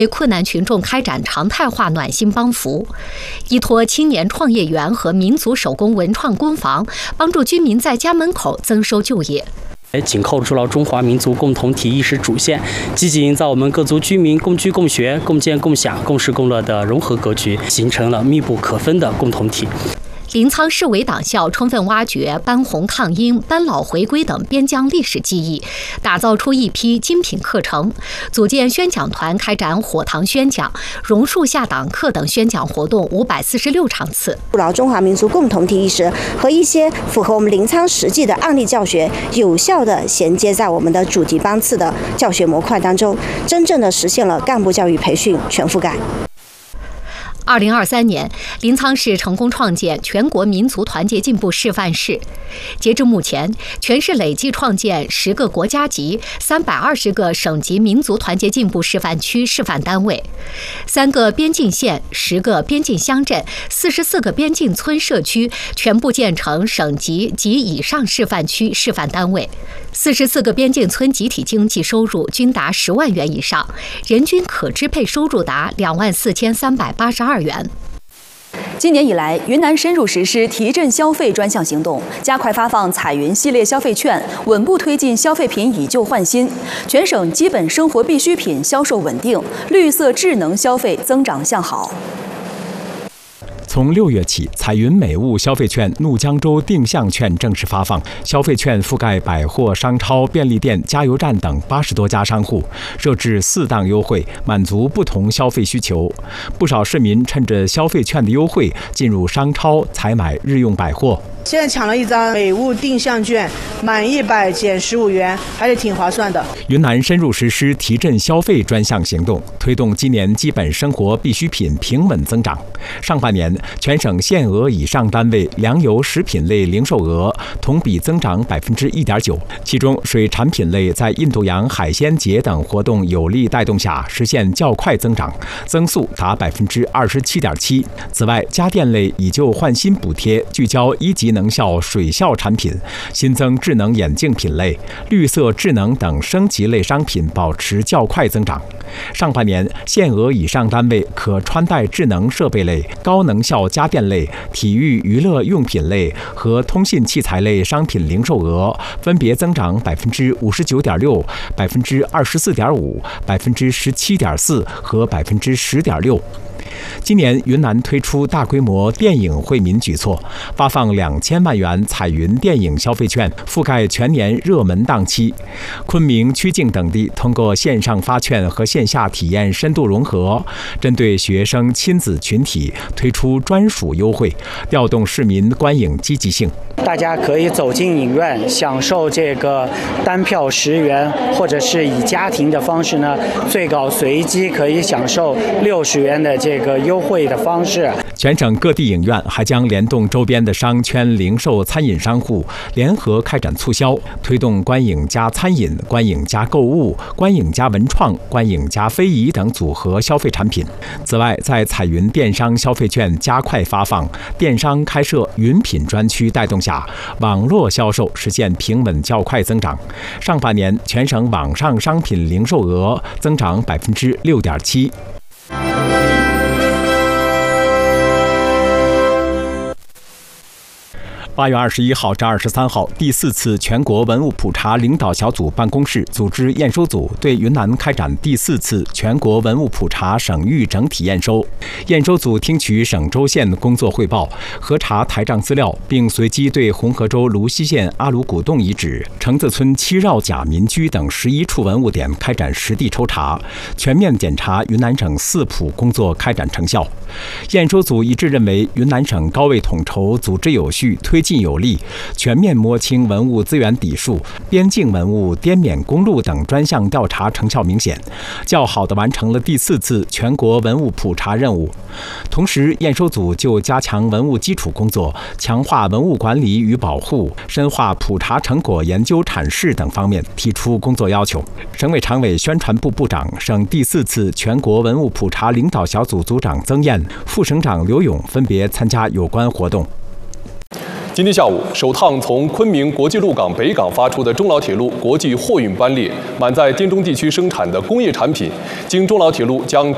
为困难群众开展常态化暖心帮扶，依托青年创业园和民族手工文创工坊，帮助居民在家门口增收就业。 紧扣住了中华民族共同体意识主线，积极营造我们各族居民共居共学、共建共享、共事共乐的融合格局，形成了密不可分的共同体。 临沧市委党校充分挖掘班洪抗英、班老回归等边疆历史记忆，打造出一批精品课程，组建宣讲团，开展火塘宣讲、榕树下党课等宣讲活动546场次， 筑牢中华民族共同体意识和一些符合我们临沧实际的案例教学，有效地衔接在我们的主题班次的教学模块当中，真正的实现了干部教育培训全覆盖。 2023年，临沧市成功创建全国民族团结进步示范市。截至目前，全市累计创建10个国家级、320个省级民族团结进步示范区示范单位，3个边境县、10个边境乡镇、44个边境村社区全部建成省级及以上示范区示范单位。44个边境村集体经济收入均达10万元以上，人均可支配收入达24382元。 今年以来，云南深入实施提振消费专项行动，加快发放彩云系列消费券，稳步推进消费品以旧换新，全省基本生活必需品销售稳定，绿色智能消费增长向好。 从6月起，彩云美物消费券怒江州定向券正式发放，消费券覆盖百货商超、便利店、加油站等80多家商户，设置4档优惠，满足不同消费需求。不少市民趁着消费券的优惠，进入商超采买日用百货。 现在抢了一张美物定向券，满100减15元，还是挺划算的。 云南深入实施提振消费专项行动，推动今年基本生活必需品平稳增长。上半年，全省限额以上单位粮油食品类零售额同比增长1.9%，其中水产品类在印度洋海鲜节等活动有力带动下，实现较快增长，增速达27.7%。此外，家电类以旧换新补贴聚焦1级能效水效产品，新增智能眼镜品类、绿色智能等升级类商品保持较快增长。上半年，限额以上单位可穿戴智能设备类、高能效家电类、体育娱乐用品类和通信器材类商品零售额分别增长59.6%、24.5%、17.4%和10.6%。今年，云南推出大规模电影惠民举措，发放2000万元彩云电影消费券，覆盖全年热门档期。昆明、曲靖等地通过线上发券和线下体验深度融合，针对学生、亲子群体推出专属优惠，调动市民观影积极性。 大家可以走进影院，享受这个单票10元，或者是以家庭的方式呢，最高随机可以享受60元的这个优惠的方式。 全省各地影院还将联动周边的商圈、零售、餐饮商户，联合开展促销，推动观影加餐饮、观影加购物、观影加文创、观影加非遗等组合消费产品。此外，在彩云电商消费券加快发放、电商开设云品专区带动下，网络销售实现平稳较快增长。上半年，全省网上商品零售额增长6.7%。8月21号至23号，第4次全国文物普查领导小组办公室组织验收组对云南开展第4次全国文物普查省域整体验收。验收组听取省州县工作汇报，核查台账资料，并随机对红河州芦溪县阿鲁古洞遗址、橙子村七绕甲民居等11处文物点开展实地抽查，全面检查云南省4普工作开展成效。验收组一致认为，云南省高位统筹、组织有序、推进有力，全面摸清文物资源底数、边境文物、滇缅公路等专项调查成效明显，较好地完成了第4次全国文物普查任务。同时，验收组就加强文物基础工作、强化文物管理与保护、深化普查成果研究阐释等方面提出工作要求。省委常委、宣传部部长、省第4次全国文物普查领导小组组长曾燕、副省长刘勇分别参加有关活动。 今天下午，首趟从昆明国际陆港北港发出的中老铁路国际货运班列，满载滇中地区生产的工业产品，经中老铁路将